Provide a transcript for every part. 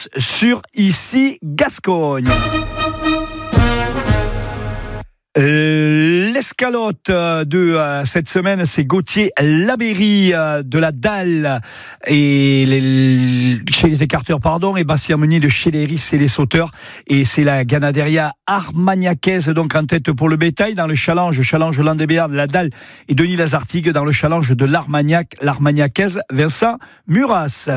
Course sur Ici Gascogne. L'escalote de cette semaine, c'est Gauthier Labéry de la Dalle et chez les écarteurs, et Bastien Meunier de chez les Risses et les sauteurs. Et c'est la Ganaderia armagnacaise donc en tête pour le bétail dans le challenge Landébéarn, la Dalle et Denis Lazartigue dans le challenge de l'armagnacaise Vincent Muras.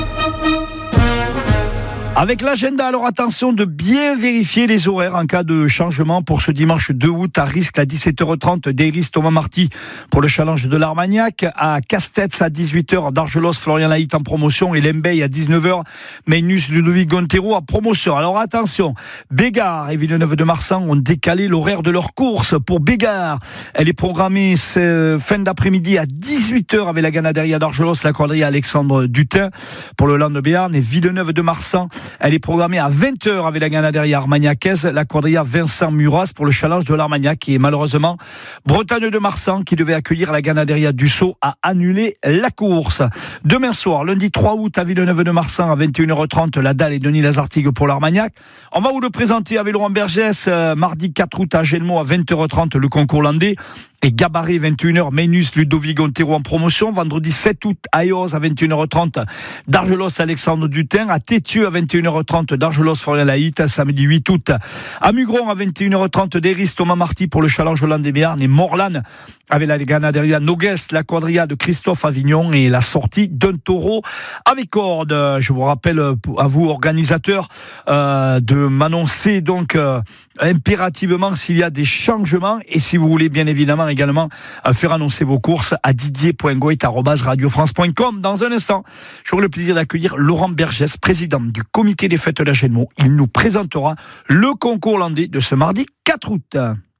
Avec l'agenda, alors attention de bien vérifier les horaires en cas de changement pour ce dimanche 2 août à Risque à 17h30 d'Héris Thomas Marty pour le challenge de l'Armagnac, à Castets à 18h d'Argelos Florian Laït en promotion et Lembeil à 19h Magnus Ludovic Gontero en promotion. Alors attention, Bégard et Villeneuve de Marsan ont décalé l'horaire de leur course. Pour Bégard, elle est programmée fin d'après-midi à 18h avec la Ganaderia d'Argelos, la quadrille Alexandre Dutin pour le Landebéarn, et Villeneuve de Marsan, elle est programmée à 20h avec la Ganaderia armagnacaise, la quadrilla Vincent Muras pour le challenge de l'Armagnac. Et malheureusement, Bretagne de Marsan, qui devait accueillir la Ganaderia du Sceau, a annulé la course. Demain soir, lundi 3 août à Villeneuve de Marsan à 21h30, la Dalle et Denis Lazartigue pour l'Armagnac. On va vous le présenter avec Laurent Bergès, mardi 4 août à Gelmo à 20h30, le concours landais. Et Gabaret, 21h, Magnus Ludovic Gontero en promotion. Vendredi 7 août, à Eos à 21h30, d'Argelos Alexandre Dutin. À Tétieux à 21h30, d'Argelos Florian Laït. Samedi 8 août, à Mugron à 21h30, d'Héris Thomas Marty pour le challenge Landébéarn. Et Morlan avec la Ganaderia Nogues, la quadrilla de Christophe Avignon et la sortie d'un taureau avec corde. Je vous rappelle à vous, organisateurs, de m'annoncer donc impérativement s'il y a des changements et si vous voulez bien évidemment également faire annoncer vos courses à didier.goit@radiofrance.com. Dans un instant, j'aurai le plaisir d'accueillir Laurent Bergès, président du comité des fêtes d'Agenmo. Il nous présentera le concours landais de ce mardi 4 août.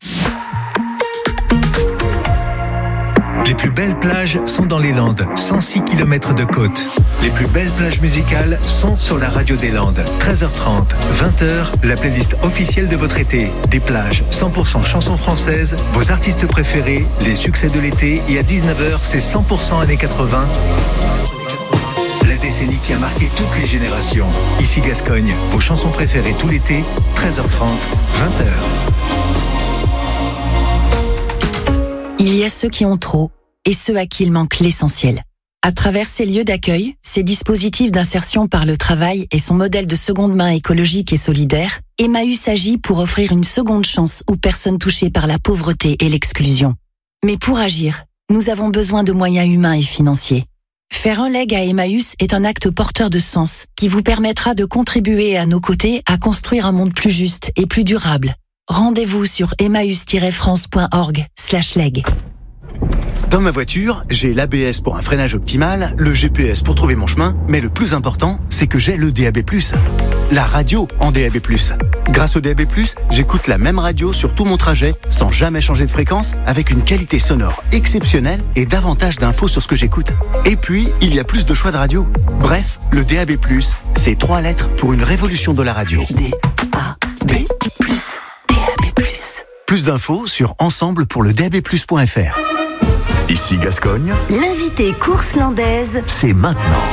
Les plus belles plages sont dans les Landes, 106 km de côte. Les plus belles plages musicales sont sur la radio des Landes. 13h30, 20h, la playlist officielle de votre été. Des plages 100% chansons françaises, vos artistes préférés, les succès de l'été. Et à 19h, c'est 100% années 80. La décennie qui a marqué toutes les générations. Ici Gascogne, vos chansons préférées tout l'été, 13h30, 20h. Il y a ceux qui ont trop et ceux à qui il manque l'essentiel. À travers ces lieux d'accueil, ces dispositifs d'insertion par le travail et son modèle de seconde main écologique et solidaire, Emmaüs agit pour offrir une seconde chance aux personnes touchées par la pauvreté et l'exclusion. Mais pour agir, nous avons besoin de moyens humains et financiers. Faire un leg à Emmaüs est un acte porteur de sens qui vous permettra de contribuer à nos côtés à construire un monde plus juste et plus durable. Rendez-vous sur emmaüs-france.org/leg. Dans ma voiture, j'ai l'ABS pour un freinage optimal, le GPS pour trouver mon chemin, mais le plus important, c'est que j'ai le DAB+, la radio en DAB+. Grâce au DAB+, j'écoute la même radio sur tout mon trajet, sans jamais changer de fréquence, avec une qualité sonore exceptionnelle et davantage d'infos sur ce que j'écoute. Et puis, il y a plus de choix de radio. Bref, le DAB+, c'est 3 lettres pour une révolution de la radio. DAB+. Plus d'infos sur ensemble-pour-le-DAB+.fr. Ici Gascogne. L'invité course landaise, C'est maintenant.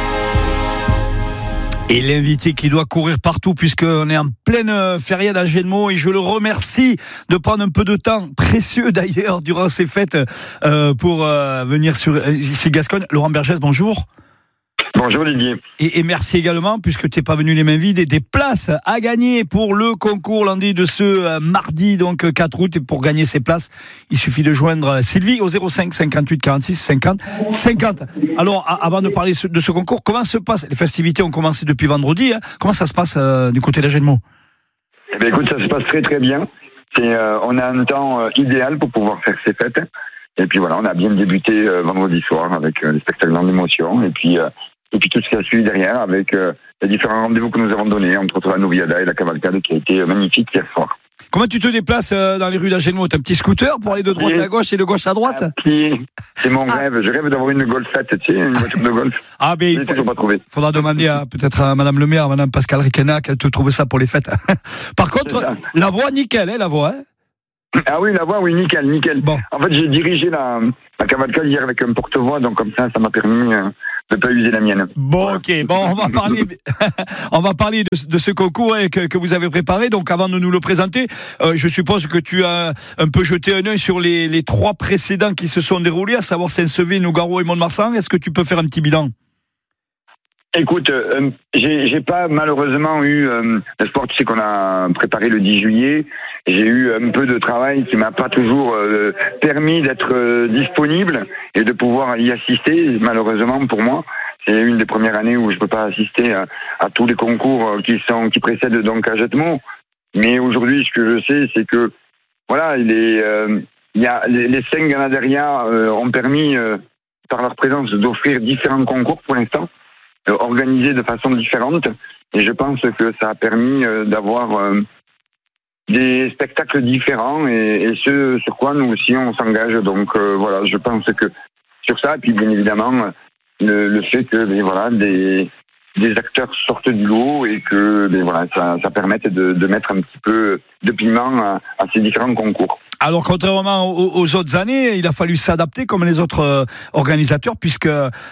Et l'invité qui doit courir partout puisqu'on est en pleine fériade à Gelmo et je le remercie de prendre un peu de temps, précieux d'ailleurs, durant ces fêtes pour venir sur Ici Gascogne. Laurent Bergès, bonjour. Bonjour Olivier. Et merci également, puisque tu n'es pas venu les mains vides, et des places à gagner pour le concours landais de ce mardi, donc 4 août. Et pour gagner ces places, il suffit de joindre Sylvie au 05 58 46 50 50. Alors, avant de parler de ce concours, comment se passe? Les festivités ont commencé depuis vendredi. Hein. Comment ça se passe du côté d'Agenmo? Eh bien, écoute, ça se passe très très bien. On a un temps idéal pour pouvoir faire ces fêtes. Et puis voilà, on a bien débuté vendredi soir avec les spectacles dans l'émotion. Et puis tout ce qui a suivi derrière avec les différents rendez-vous que nous avons donnés, entre autres la Noviada et la cavalcade qui a été magnifique hier soir. Comment tu te déplaces dans les rues d'Agenmo? T'as un petit scooter pour aller de droite à gauche et de gauche à droite? C'est mon rêve. Je rêve d'avoir une golfette, tu sais, une voiture de golf. Ah, mais il faudra demander peut-être à Madame le maire, à Madame Pascal Requena, qu'elle te trouve ça pour les fêtes. Par contre, la voix, nickel, la voix, hein? Ah oui, la voix, oui, nickel. Bon. En fait, j'ai dirigé la cavalcade hier avec un porte-voix, donc comme ça m'a permis de pas user la mienne. Bon, ok. Bon, on va parler de ce concours que vous avez préparé. Donc, avant de nous le présenter, je suppose que tu as un peu jeté un œil sur les 3 précédents qui se sont déroulés, à savoir Saint-Sevé, Nogaro et Mont-de-Marsan. Est-ce que tu peux faire un petit bilan? Écoute, j'ai pas malheureusement eu le sport, tu sais qu'on a préparé le 10 juillet. J'ai eu un peu de travail qui m'a pas toujours permis d'être disponible et de pouvoir y assister. Malheureusement pour moi, c'est une des premières années où je peux pas assister à tous les concours qui précèdent donc à Jetmo. Mais aujourd'hui, ce que je sais, c'est que voilà, il y a les 5 Ganaderia ont permis par leur présence d'offrir différents concours pour l'instant, organisés de façon différente, et je pense que ça a permis d'avoir des spectacles différents et ce sur quoi nous aussi on s'engage. Donc voilà, je pense que sur ça, et puis bien évidemment le fait que des acteurs sortent du lot et que ça permette de mettre un petit peu de piment à ces différents concours. Alors, contrairement aux autres années, il a fallu s'adapter comme les autres organisateurs, puisque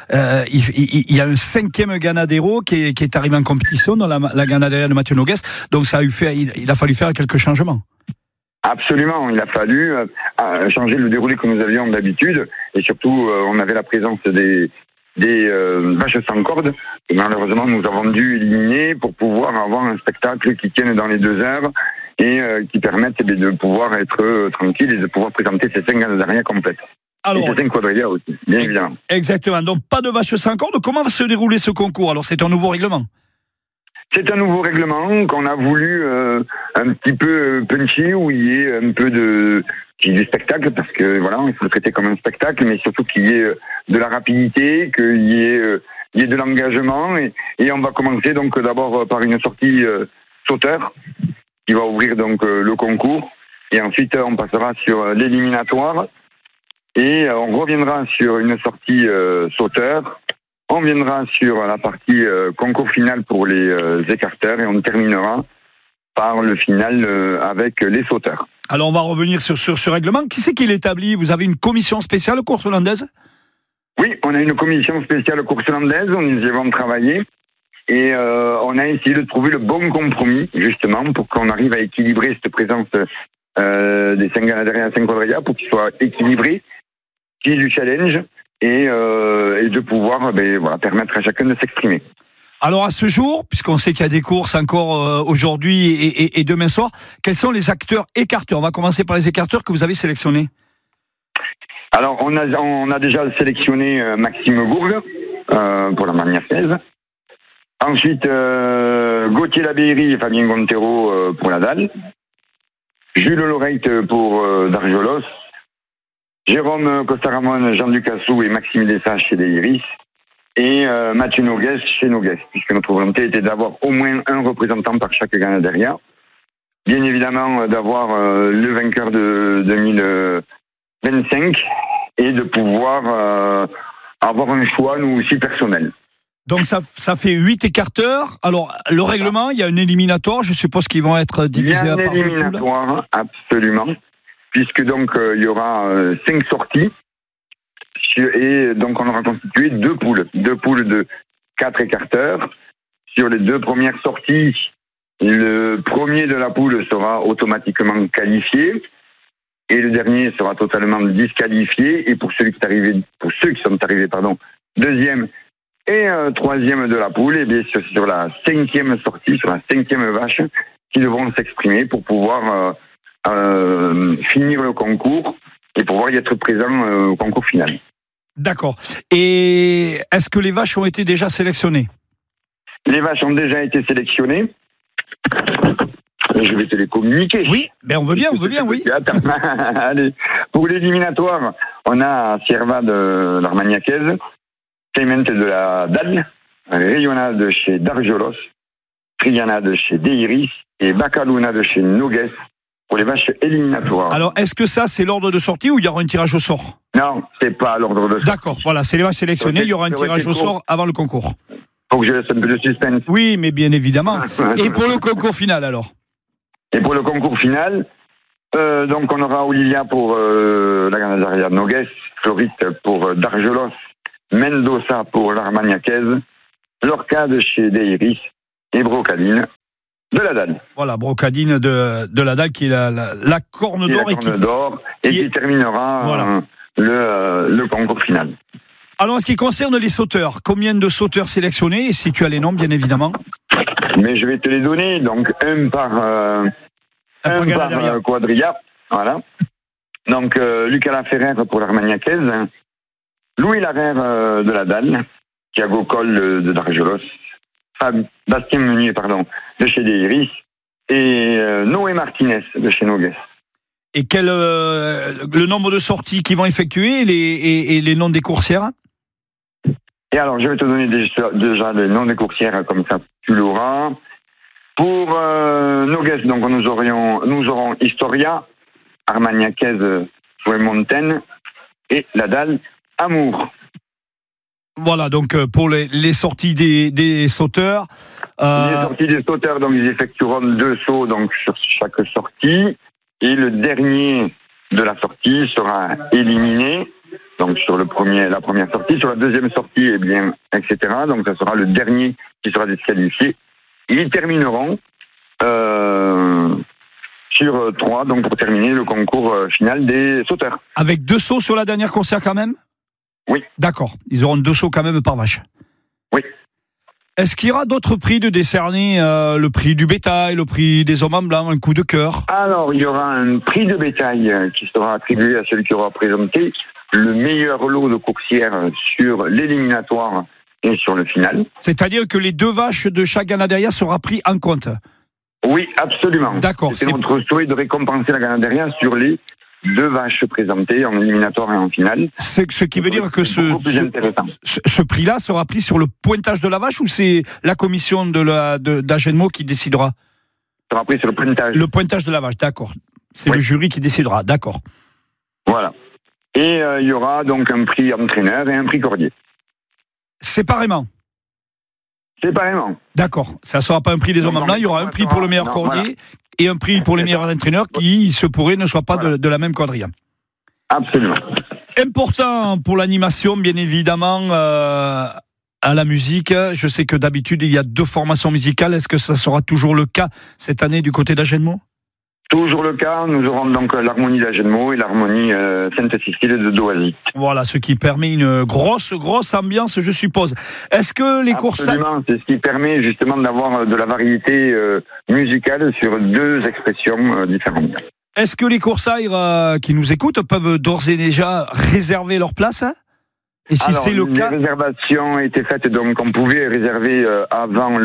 il y a un 5e Ganadero qui est arrivé en compétition dans la Ganaderia de Mathieu Nogues. Donc, il a fallu faire quelques changements. Absolument, il a fallu changer le déroulé que nous avions d'habitude, et surtout, on avait la présence des vaches sans cordes, et malheureusement nous avons dû éliminer pour pouvoir avoir un spectacle qui tienne dans les 2 heures et qui permette de pouvoir être tranquille et de pouvoir présenter ces 5 Ganaderia complètes. Alors, et ces 5 quadrillas aussi, bien évidemment. Exactement, donc pas de vaches sans cordes. Comment va se dérouler ce concours? Alors c'est un nouveau règlement? C'est un nouveau règlement qu'on a voulu un petit peu punchy, où il y ait un peu du spectacle, parce que voilà, il faut le traiter comme un spectacle, mais surtout qu'il y ait de la rapidité, qu'il y ait de l'engagement, et on va commencer donc d'abord par une sortie sauteur qui va ouvrir donc le concours, et ensuite on passera sur l'éliminatoire et on reviendra sur une sortie sauteur. On viendra sur la partie concours final pour les écarteurs, et on terminera par le final avec les sauteurs. Alors on va revenir sur ce règlement. Qui c'est qui l'établit? Vous avez une commission spéciale course hollandaise? Oui, on a une commission spéciale course hollandaise, on y avons travaillé, et on a essayé de trouver le bon compromis, justement, pour qu'on arrive à équilibrer cette présence des 5 Ganaderia et 5 quadrillas, pour qu'ils soient équilibrés, qu'il y ait du challenge, et de pouvoir permettre à chacun de s'exprimer. Alors à ce jour, puisqu'on sait qu'il y a des courses encore aujourd'hui et demain soir, quels sont les acteurs écarteurs? On va commencer par les écarteurs que vous avez sélectionnés. Alors on a déjà sélectionné Maxime Gourgue pour la Magnacaise. Ensuite Gauthier Labéry et Fabien Gontero pour la Dalle. Jules Lorette pour Darjolos. Jérôme Costaramon, Jean Ducassou et Maxime Dessage chez les Iris. Et Mathieu Nogues chez Nogues, puisque notre volonté était d'avoir au moins un représentant par chaque Ganaderia. Bien évidemment, d'avoir le vainqueur de 2025 et de pouvoir avoir un choix, nous aussi, personnel. Donc ça fait 8 écarteurs. Alors, le règlement, il y a un éliminatoire. Je suppose qu'ils vont être divisés à part. Il y a un éliminatoire, absolument. Puisque donc il y aura 5 sorties. Et donc on aura constitué 2 poules de 4 écarteurs. Sur les 2 premières sorties, le premier de la poule sera automatiquement qualifié et le dernier sera totalement disqualifié. Et pour ceux qui sont arrivés, deuxième et troisième de la poule, et bien sur la 5e sortie, sur la 5e vache, qui devront s'exprimer pour pouvoir finir le concours et pouvoir y être présent au concours final. D'accord. Et est-ce que les vaches ont été déjà sélectionnées? Les vaches ont déjà été sélectionnées. Je vais te les communiquer. Oui, on veut bien, oui. Allez. Pour l'éliminatoire, on a Sierva de l'Armagnacaise, Clément de la Dalle, Rayona de chez Darjolos, Triana de chez Deiris et Bacaluna de chez Nogues pour les vaches éliminatoires. Alors, est-ce que ça, c'est l'ordre de sortie ou il y aura un tirage au sort? Non, c'est pas l'ordre de sortie. D'accord, voilà, c'est les vaches sélectionnées, il y aura un tirage au sort avant le concours. Faut que je laisse un peu de suspense. Oui, mais bien évidemment. Et pour le concours final, alors? Et pour le concours final, Donc on aura Olivia pour la Ganaderia Noguès, Florit pour Dargelos, Mendoza pour l'Armagnacaise, Lorca de chez Deiris et Brocadine de la Dalle. Voilà, Brocadine de la Dalle qui est la corne d'or. Et qui terminera voilà. Le concours final. Alors, en ce qui concerne les sauteurs, combien de sauteurs sélectionnés? Et si tu as les noms, bien évidemment. Mais je vais te les donner. Donc, un par quadrilla. Voilà. Donc, Lucas Laferrer pour l'Armagnacaise, Louis Larère de la Dalle, Thiago Coll de Dargelos, Bastien Meunier, de chez Deiris, et Noé Martinez de chez Noguès. Et le nombre de sorties qu'ils vont effectuer et les noms des coursières? Et alors, je vais te donner déjà les noms des coursières, comme ça tu l'auras. Pour Noguès, donc nous aurons Historia, Armagnacaise, Montaigne et la Dalle, Amour. Voilà, donc pour les sorties des sauteurs. Les sorties des sauteurs, donc ils effectueront 2 sauts donc, sur chaque sortie. Et le dernier de la sortie sera éliminé. Donc sur la première sortie. Sur la deuxième sortie, eh bien, etc. Donc ça sera le dernier qui sera disqualifié. Ils termineront sur 3, donc pour terminer le concours final des sauteurs. Avec 2 sauts sur la dernière coursière quand même? Oui. D'accord. Ils auront 2 sauts quand même par vache. Oui. Est-ce qu'il y aura d'autres prix de décerner, le prix du bétail, le prix des hommes en blanc, un coup de cœur? Alors, il y aura un prix de bétail qui sera attribué à celui qui aura présenté le meilleur lot de coursières sur l'éliminatoire et sur le final. C'est-à-dire que les 2 vaches de chaque Ganaderia sera pris en compte? Oui, absolument. D'accord. C'est notre souhait de récompenser la Ganaderia sur les 2 vaches présentées en éliminatoire et en finale. Ce qui veut dire que ce prix-là sera pris sur le pointage de la vache, ou c'est la commission d'Agenmo qui décidera? Sera pris sur le pointage. Le pointage de la vache, d'accord. C'est le jury qui décidera, d'accord. Voilà. Et il y aura donc un prix entraîneur et un prix cordier. Séparément? Séparément. D'accord. Ça ne sera pas un prix des hommes en blanc, il y aura un prix pour le meilleur cordier. Voilà. Et un prix pour les meilleurs entraîneurs qui, il se pourrait, ne soient pas de la même quadrille. Absolument. Important pour l'animation, bien évidemment, à la musique. Je sais que d'habitude, il y a 2 formations musicales. Est-ce que ça sera toujours le cas cette année du côté d'Agenmo? Toujours le cas. Nous aurons donc l'harmonie d'Agenmo et l'harmonie Sainte-Cécile de Doisy. Voilà, ce qui permet une grosse ambiance, je suppose. Est-ce que les courses... Absolument, c'est ce qui permet justement d'avoir de la variété musicale sur 2 expressions différentes. Est-ce que les coursaires qui nous écoutent peuvent d'ores et déjà réserver leur place? Et si c'est le cas... Les réservations ont été faites, donc on pouvait réserver avant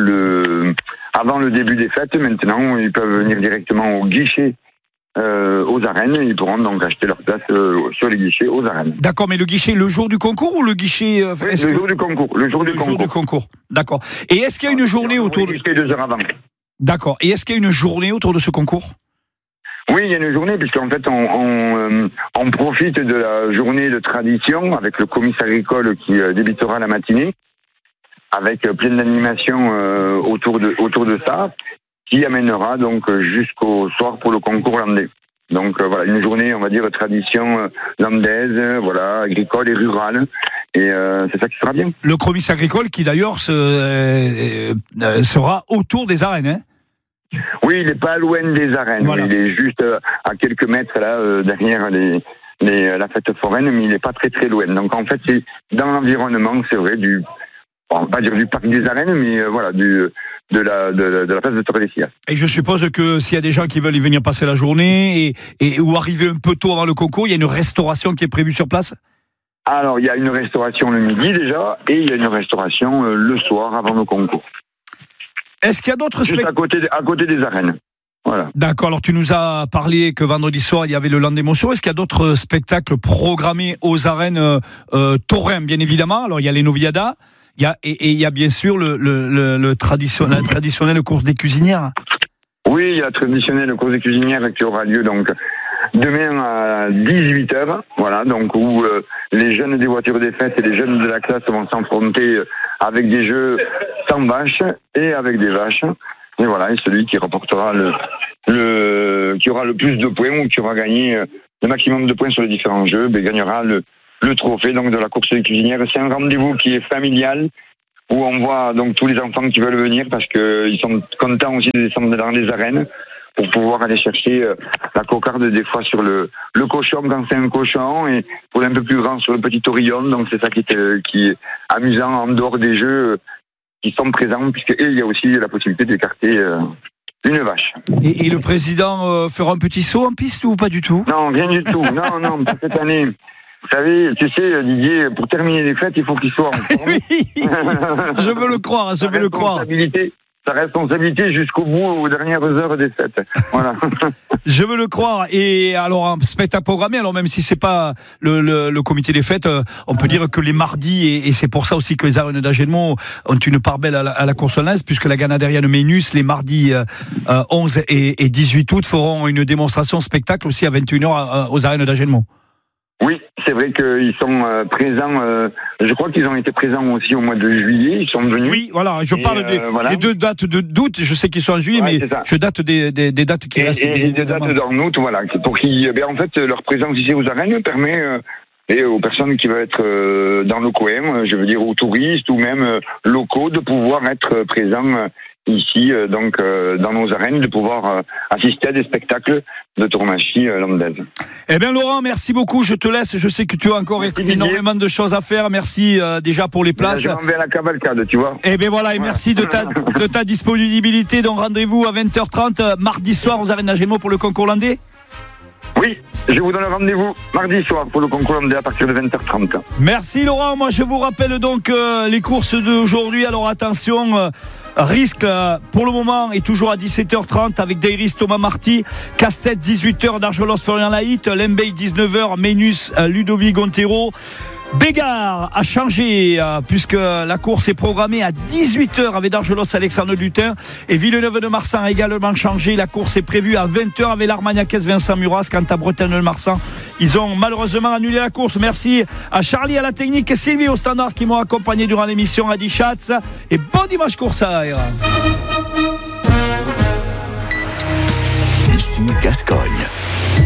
le début des fêtes. Maintenant, ils peuvent venir directement au guichet aux arènes et ils pourront donc acheter leur place sur les guichets aux arènes. D'accord, mais le guichet le jour du concours ou le guichet... jour du concours. Le jour du concours. D'accord. Et est-ce qu'il y a une journée autour de... 2 heures avant. D'accord. Et est-ce qu'il y a une journée autour de ce concours? Oui, il y a une journée, puisqu'en fait, on profite de la journée de tradition avec le comice agricole qui débutera la matinée, avec plein d'animations autour de ça, qui amènera donc jusqu'au soir pour le concours landais. Donc voilà, une journée, on va dire, tradition landaise, voilà, agricole et rurale. Et c'est ça qui sera bien. Le comice agricole qui d'ailleurs sera autour des arènes, hein? Oui, il n'est pas loin des arènes. Voilà. Il est juste à quelques mètres là derrière la fête foraine, mais il n'est pas très très loin. Donc en fait, c'est dans l'environnement, c'est vrai, on va pas dire du parc des arènes, mais voilà, de la place de Tordesillas. Et je suppose que s'il y a des gens qui veulent y venir passer la journée ou arriver un peu tôt avant le concours, il y a une restauration qui est prévue sur place? Alors, il y a une restauration le midi déjà, et il y a une restauration le soir avant le concours. Est-ce qu'il y a d'autres spectacles à côté des arènes? Voilà. D'accord, alors tu nous as parlé que vendredi soir, il y avait le Land d'émotion. Est-ce qu'il y a d'autres spectacles programmés aux arènes taurins, bien évidemment? Alors, il y a les noviadas, il y a bien sûr la traditionnelle course des cuisinières. Oui, il y a la traditionnelle course des cuisinières qui aura lieu donc demain à 18h, voilà, donc où les jeunes des voitures des fêtes et les jeunes de la classe vont s'affronter avec des jeux sans vaches et avec des vaches. Et voilà, et celui qui remportera qui aura le plus de points ou qui aura gagné le maximum de points sur les différents jeux, gagnera le trophée donc de la course des cuisinières. C'est un rendez-vous qui est familial, où on voit donc tous les enfants qui veulent venir parce qu'ils sont contents aussi de descendre dans les arènes pour pouvoir aller chercher la cocarde des fois sur le cochon quand c'est un cochon, et pour les un peu plus grand sur le petit taurillon. Donc c'est ça qui est amusant en dehors des jeux qui sont présents, puisque il y a aussi la possibilité d'écarter une vache. Et le président fera un petit saut en piste ou pas du tout? Non, rien du tout. Non, pour cette année. Vous savez, tu sais, Didier, pour terminer les fêtes, il faut qu'il soit en forme. Oui, je veux le croire, Sa responsabilité jusqu'au bout, aux dernières heures des fêtes. Voilà. Je veux le croire. Et alors, un spectacle programmé, alors même si c'est pas le comité des fêtes, on peut dire que les mardis, et c'est pour ça aussi que les arènes d'Agenmont ont une part belle à la course lance, puisque la Ganaderienne Ménus, les mardis 11 et 18 août, feront une démonstration spectacle aussi à 21h aux arènes d'Agenmont. Oui, c'est vrai qu'ils sont présents. Je crois qu'ils ont été présents aussi au mois de juillet. Ils sont venus. Oui, voilà. Je parle des 2 dates d'août. Je sais qu'ils sont en juillet, mais je date des dates qui restent. Et des dates d'en août, voilà. Pour qu'ils, en fait, leur présence ici aux arènes permet et aux personnes qui veulent être dans le coin, je veux dire aux touristes ou même locaux, de pouvoir être présents ici, donc dans nos arènes, de pouvoir assister à des spectacles de tauromachie landaise. Eh bien Laurent, merci beaucoup, je te laisse, je sais que tu as encore énormément de choses à faire, merci déjà pour les places. Je m'en vais à la cavalcade, tu vois. Eh bien voilà, et merci de ta disponibilité, donc rendez-vous à 20h30 mardi soir aux arènes d'Agenmont pour le concours landais. Oui, je vous donne rendez-vous mardi soir pour le concours landais à partir de 20h30. Merci Laurent, moi je vous rappelle donc les courses d'aujourd'hui, alors attention, risque pour le moment est toujours à 17h30 avec Dairis Thomas Marty, Castet 18h d'Argelos Florian Laït, Lembey 19h, Ménus Ludovic Gontero. Bégard a changé puisque la course est programmée à 18h avec d'Argelos Alexandre Lutin, et Villeneuve-de-Marsan a également changé. La course est prévue à 20h avec l'Armagnac Vincent Muras. Quant à Bretagne-de-Marsan, ils ont malheureusement annulé la course. Merci à Charlie à la technique et Sylvie au standard qui m'ont accompagné durant l'émission. Adi Schatz et bon dimanche Coursaire. Ici Gascogne.